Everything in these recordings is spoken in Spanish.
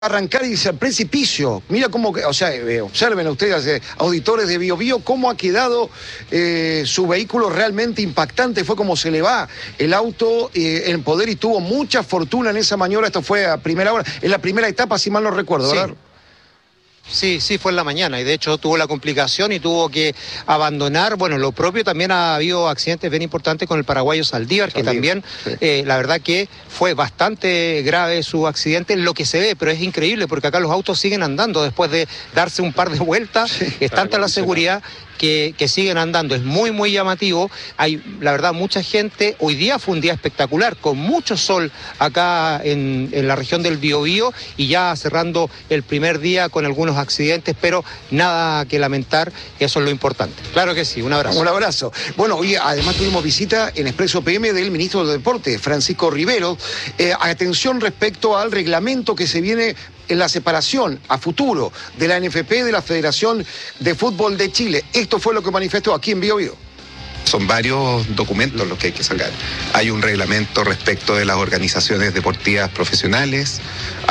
arrancar y dice al precipicio. Mira cómo, o sea, observen ustedes, auditores de Bio Bio, cómo ha quedado su vehículo realmente impactante. Fue como se le va el auto en poder y tuvo mucha fortuna en esa maniobra. Esto fue a primera hora, en la primera etapa, si mal no recuerdo, sí. ¿verdad? Sí, fue en la mañana y de hecho tuvo la complicación y tuvo que abandonar. Bueno, lo propio, también ha habido accidentes bien importantes con el paraguayo Saldívar, que también, sí. La verdad que fue bastante grave su accidente, lo que se ve, pero es increíble porque acá los autos siguen andando después de darse un par de vueltas. Sí, es tanta la seguridad que siguen andando. Es muy, muy llamativo. Hay, la verdad, mucha gente. Hoy día fue un día espectacular, con mucho sol acá en la región del Biobío y ya cerrando el primer día con algunos accidentes, pero nada que lamentar, eso es lo importante. Claro que sí, un abrazo. Un abrazo. Bueno, hoy además tuvimos visita en Expreso PM del ministro de Deportes, Francisco Rivero. Atención respecto al reglamento que se viene en la separación a futuro de la NFP de la Federación de Fútbol de Chile. Esto fue lo que manifestó aquí en Bio Bio. Son varios documentos los que hay que sacar. Hay un reglamento respecto de las organizaciones deportivas profesionales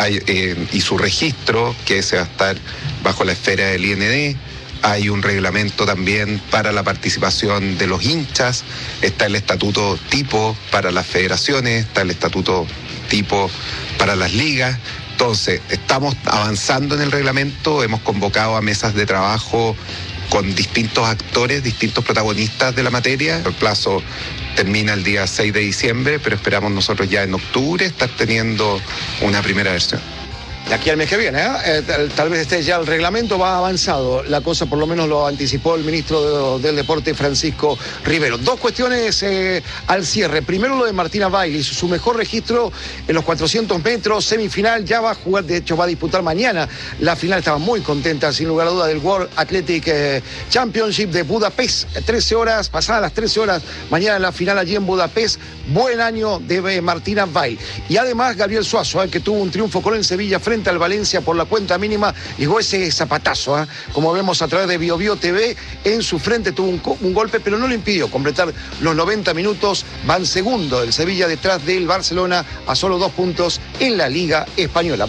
y su registro, que ese va a estar bajo la esfera del IND. Hay un reglamento también para la participación de los hinchas. Está el estatuto tipo para las federaciones, está el estatuto tipo para las ligas. Entonces, estamos avanzando en el reglamento, hemos convocado a mesas de trabajo con distintos actores, distintos protagonistas de la materia. El plazo termina el día 6 de diciembre, pero esperamos nosotros ya en octubre estar teniendo una primera versión. De aquí al mes que viene, tal vez esté ya el reglamento, va avanzado. La cosa por lo menos lo anticipó el ministro del Deporte, Francisco Rivero. Dos cuestiones al cierre. Primero lo de Martina Bailey, su mejor registro en los 400 metros, semifinal, ya va a jugar, de hecho va a disputar mañana la final. Estaba muy contenta, sin lugar a duda, del World Athletic Championship de Budapest. 13 horas, pasadas las 13 horas, mañana la final allí en Budapest. Buen año de Martina Bailey. Y además Gabriel Suazo, que tuvo un triunfo con el Sevilla frente al Valencia por la cuenta mínima, llegó ese zapatazo, como vemos a través de Bio Bio TV, en su frente tuvo un golpe, pero no le impidió completar los 90 minutos. Van segundo el Sevilla detrás del Barcelona a solo 2 puntos en la Liga Española.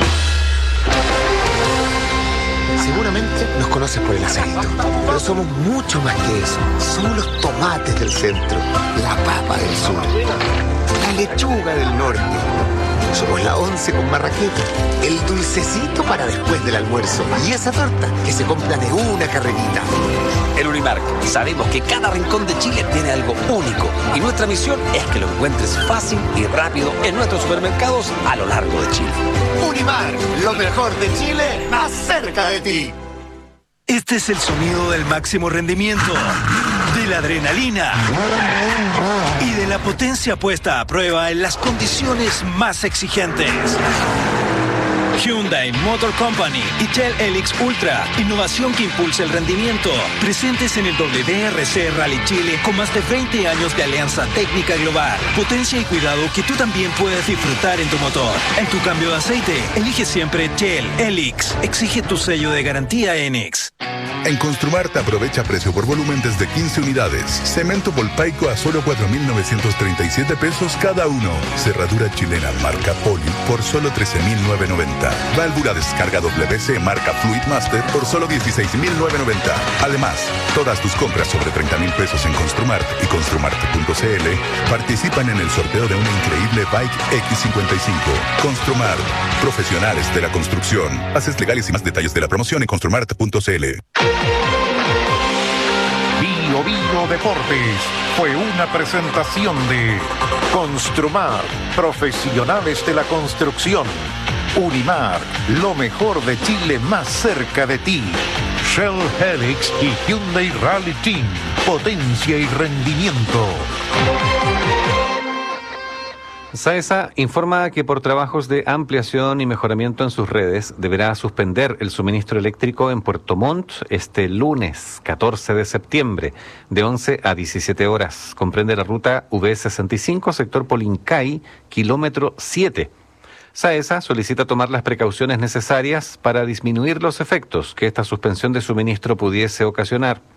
Seguramente nos conoces por el aceito, pero somos mucho más que eso. Somos los tomates del centro, la papa del sur, la lechuga del norte. Somos la 11 con marraqueta, el dulcecito para después del almuerzo y esa torta que se compra de una carrerita. En Unimark sabemos que cada rincón de Chile tiene algo único y nuestra misión es que lo encuentres fácil y rápido en nuestros supermercados a lo largo de Chile. Unimark, lo mejor de Chile, más cerca de ti. Este es el sonido del máximo rendimiento, de la adrenalina y de la potencia puesta a prueba en las condiciones más exigentes. Hyundai Motor Company y Shell Helix Ultra, innovación que impulsa el rendimiento. Presentes en el WRC Rally Chile con más de 20 años de alianza técnica global. Potencia y cuidado que tú también puedes disfrutar en tu motor. En tu cambio de aceite, elige siempre Shell Helix. Exige tu sello de garantía Enix. En Construmart aprovecha precio por volumen desde 15 unidades. Cemento Volpaico a solo 4.937 pesos cada uno. Cerradura chilena marca Poli por solo 13.990. Válvula descarga WC marca Fluidmaster por solo 16.990. Además, todas tus compras sobre 30.000 pesos en Construmart y Construmart.cl participan en el sorteo de una increíble Bike X55. Construmart, profesionales de la construcción. Bases legales y más detalles de la promoción en Construmart.cl. Bio Bio Deportes fue una presentación de Construmar, profesionales de la construcción. Unimark, lo mejor de Chile más cerca de ti. Shell Helix y Hyundai Rally Team, potencia y rendimiento. SAESA informa que por trabajos de ampliación y mejoramiento en sus redes deberá suspender el suministro eléctrico en Puerto Montt este lunes 14 de septiembre de 11 a 17 horas. Comprende la ruta V65, sector Polincay, kilómetro 7. SAESA solicita tomar las precauciones necesarias para disminuir los efectos que esta suspensión de suministro pudiese ocasionar.